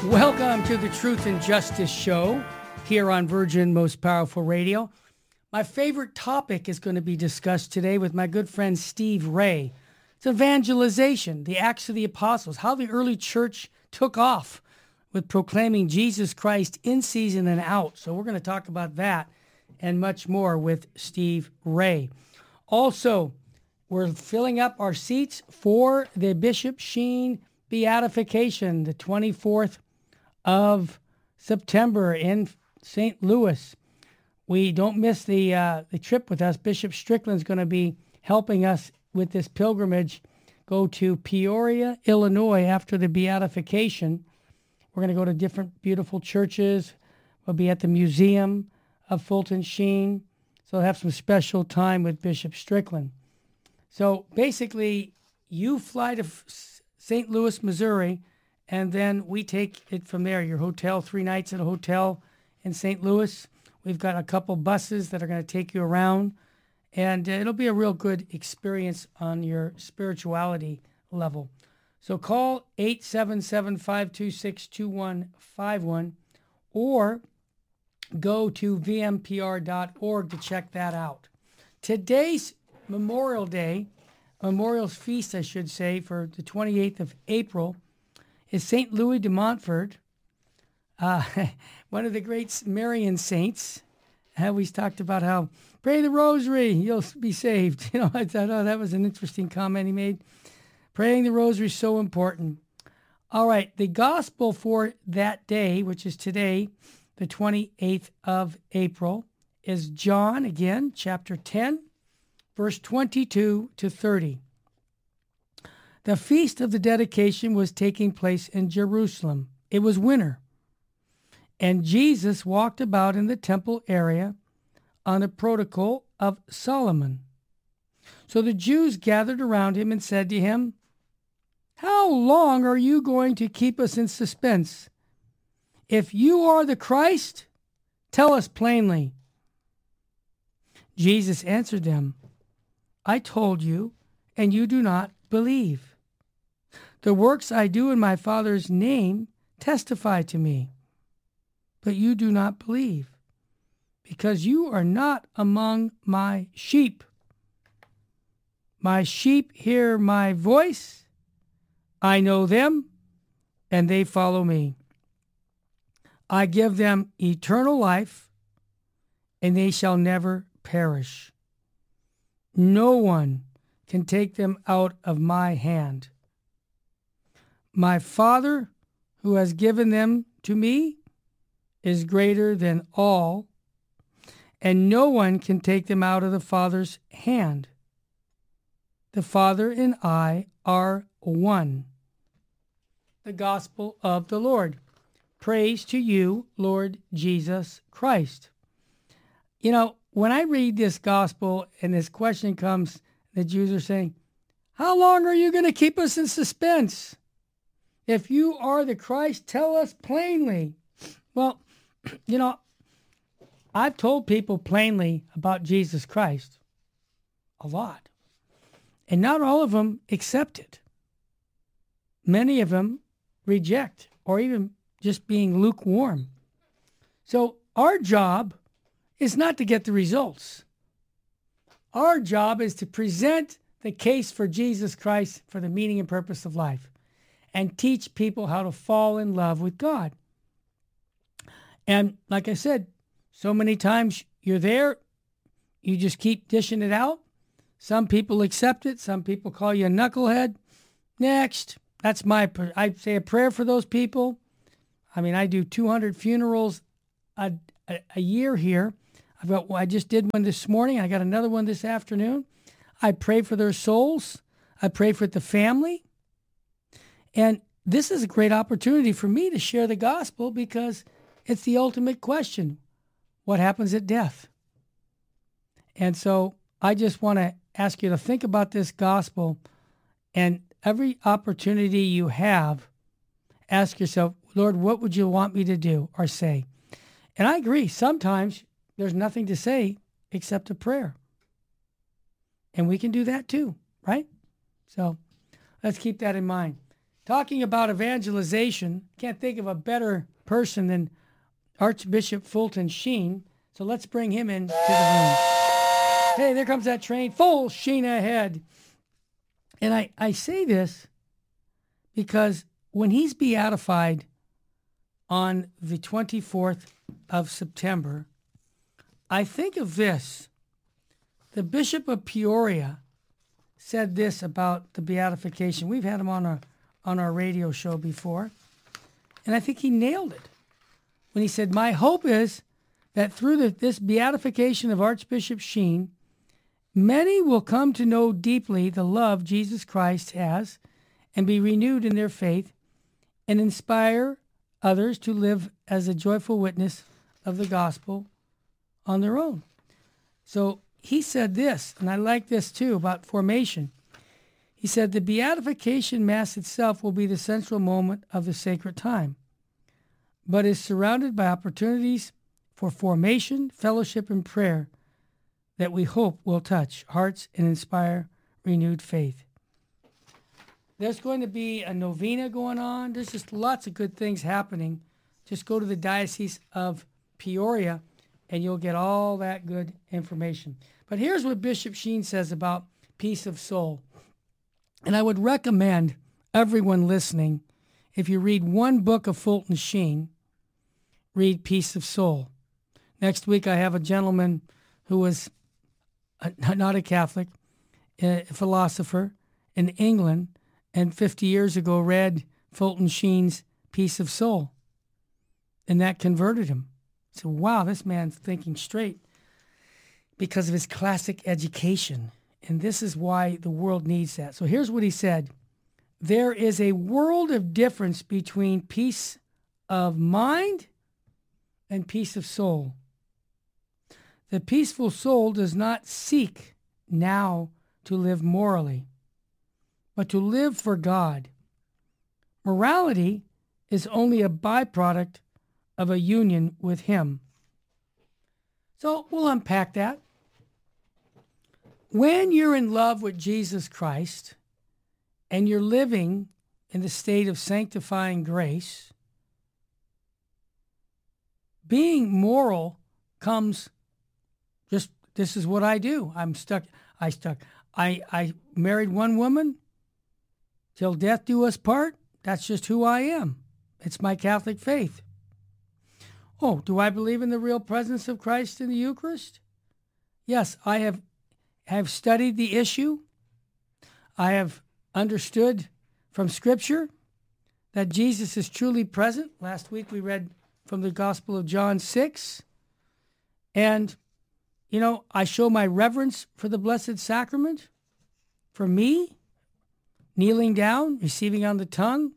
Welcome to the Truth and Justice Show here on Virgin Most Powerful Radio. My favorite topic is going to be discussed today with my good friend Steve Ray. It's evangelization, the Acts of the Apostles, how the early church took off with proclaiming Jesus Christ in season and out. So we're going to talk about that and much more with Steve Ray. Also, we're filling up our seats for the Bishop Sheen beatification, the 24th of September in St. Louis. We don't miss the trip with us. Bishop Strickland's going to be helping us with this pilgrimage. Go to Peoria, Illinois after the beatification. We're going to go to different beautiful churches. We'll be at the Museum of Fulton Sheen. So we'll have some special time with Bishop Strickland. So basically, you fly to St. Louis, Missouri, and then we take it from there. Your hotel, 3 nights at a hotel in St. Louis. We've got a couple buses that are going to take you around, and it'll be a real good experience on your spirituality level. So call 877-526-2151 or go to vmpr.org to check that out. Today's Memorial's feast, I should say, for the 28th of April is St. Louis de Montfort, one of the great Marian saints. We talked about how, pray the rosary, you'll be saved. I thought, that was an interesting comment he made. Praying the rosary is so important. All right, the gospel for that day, which is today, the 28th of April, is John, again, chapter 10, verse 22 to 30. The feast of the dedication was taking place in Jerusalem. It was winter, and Jesus walked about in the temple area on the protocol of Solomon. So the Jews gathered around him and said to him, "How long are you going to keep us in suspense? If you are the Christ, tell us plainly." Jesus answered them, "I told you, and you do not believe. The works I do in my Father's name testify to me, but you do not believe, because you are not among my sheep. My sheep hear my voice. I know them, and they follow me. I give them eternal life, and they shall never perish. No one can take them out of my hand. My Father, who has given them to me, is greater than all, and no one can take them out of the Father's hand. The Father and I are one." The Gospel of the Lord. Praise to you, Lord Jesus Christ. When I read this gospel and this question comes, the Jews are saying, "How long are you going to keep us in suspense? If you are the Christ, tell us plainly." Well, I've told people plainly about Jesus Christ a lot, and not all of them accept it. Many of them reject, or even just being lukewarm. So our job is not to get the results. Our job is to present the case for Jesus Christ for the meaning and purpose of life and teach people how to fall in love with God. And like I said, so many times you're there, you just keep dishing it out. Some people accept it. Some people call you a knucklehead. Next. I say a prayer for those people. I do 200 funerals a year here. I just did one this morning. I got another one this afternoon. I pray for their souls. I pray for the family. And this is a great opportunity for me to share the gospel because it's the ultimate question. What happens at death? And so I just want to ask you to think about this gospel, and every opportunity you have, ask yourself, "Lord, what would you want me to do or say?" And I agree. Sometimes there's nothing to say except a prayer. And we can do that too, right? So let's keep that in mind. talking about evangelization, can't think of a better person than Archbishop Fulton Sheen. So let's bring him into the room. Hey, there comes that train, full sheen ahead. And I say this because when he's beatified on the 24th of September, I think of this. The Bishop of Peoria said this about the beatification. We've had him on our radio show before, and I think he nailed it when he said, "My hope is that through this beatification of Archbishop Sheen, many will come to know deeply the love Jesus Christ has and be renewed in their faith and inspire others to live as a joyful witness of the gospel on their own." So he said this, and I like this too, about formation. He said, "The beatification Mass itself will be the central moment of the sacred time, but is surrounded by opportunities for formation, fellowship, and prayer that we hope will touch hearts and inspire renewed faith." There's going to be a novena going on. There's just lots of good things happening. Just go to the Diocese of Peoria, and you'll get all that good information. But here's what Bishop Sheen says about peace of soul. And I would recommend everyone listening, if you read one book of Fulton Sheen, read Peace of Soul. Next week I have a gentleman who was not a Catholic, a philosopher in England, and 50 years ago read Fulton Sheen's Peace of Soul. And that converted him. So, wow, this man's thinking straight because of his classic education. And this is why the world needs that. So here's what he said. There is a world of difference between peace of mind and peace of soul. The peaceful soul does not seek now to live morally, but to live for God. Morality is only a byproduct of a union with Him. So we'll unpack that. When you're in love with Jesus Christ and you're living in the state of sanctifying grace, being moral comes just, this is what I do. I married one woman till death do us part. That's just who I am. It's my Catholic faith. Oh, do I believe in the real presence of Christ in the Eucharist? Yes, I have studied the issue. I have understood from Scripture that Jesus is truly present. Last week we read from the Gospel of John 6. And, I show my reverence for the Blessed Sacrament. For me, kneeling down, receiving on the tongue,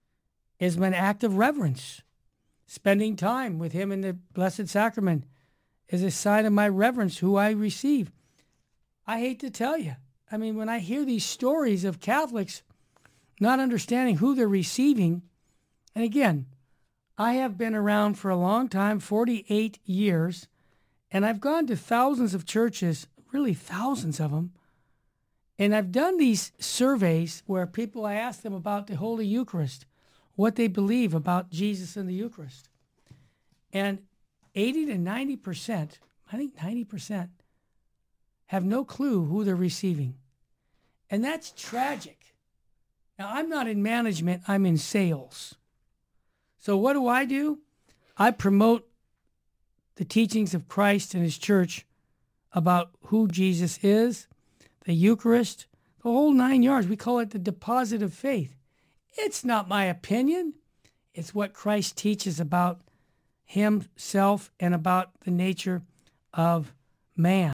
is an act of reverence. Spending time with Him in the Blessed Sacrament is a sign of my reverence, who I receive. I hate to tell you, when I hear these stories of Catholics not understanding who they're receiving, and again, I have been around for a long time, 48 years, and I've gone to thousands of churches, really thousands of them, and I've done these surveys where I ask them about the Holy Eucharist, what they believe about Jesus and the Eucharist. And 80 to 90%, I think 90%, have no clue who they're receiving. And that's tragic. Now, I'm not in management, I'm in sales. So what do? I promote the teachings of Christ and His church about who Jesus is, the Eucharist, the whole 9 yards. We call it the deposit of faith. It's not my opinion. It's what Christ teaches about Himself and about the nature of man.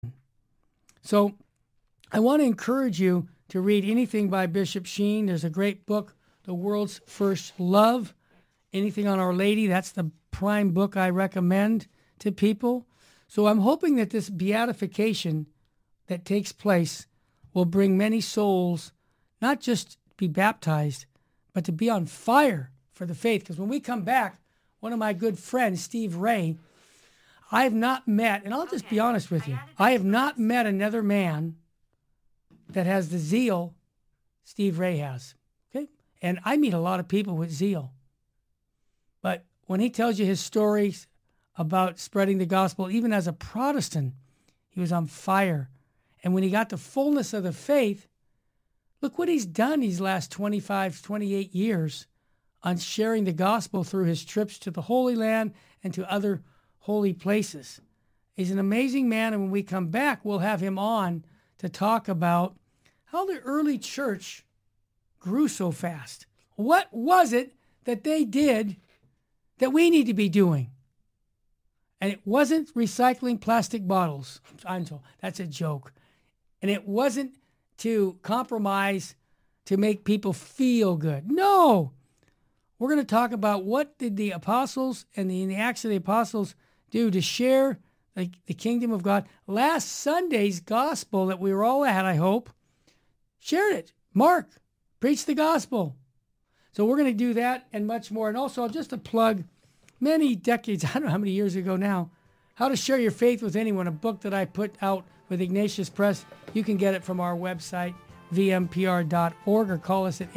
So I want to encourage you to read anything by Bishop Sheen. There's a great book, The World's First Love. Anything on Our Lady, that's the prime book I recommend to people. So I'm hoping that this beatification that takes place will bring many souls, not just be baptized, but to be on fire for the faith. Because when we come back, one of my good friends, Steve Ray, I have not met, and I'll just be honest with you, I have not met another man that has the zeal Steve Ray has. Okay? And I meet a lot of people with zeal. But when he tells you his stories about spreading the gospel, even as a Protestant, he was on fire. And when he got the fullness of the faith, look what he's done these last 25, 28 years on sharing the gospel through his trips to the Holy Land and to other holy places. He's an amazing man, and when we come back, we'll have him on to talk about how the early church grew so fast. What was it that they did that we need to be doing? And it wasn't recycling plastic bottles. That's a joke. And it wasn't to compromise to make people feel good. No. We're going to talk about what did the apostles and the Acts of the Apostles do to share the kingdom of God. Last Sunday's gospel that we were all at, I hope, shared it. Mark preached the gospel. So we're going to do that and much more. And also, just to plug many decades, I don't know how many years ago now, How to Share Your Faith with Anyone, a book that I put out with Ignatius Press. You can get it from our website, vmpr.org, or call us at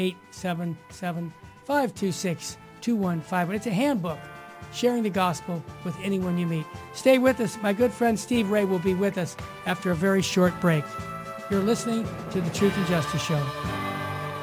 877-526-2151. It's a handbook, sharing the gospel with anyone you meet. Stay with us. My good friend Steve Ray will be with us after a very short break. You're listening to The Truth and Justice Show.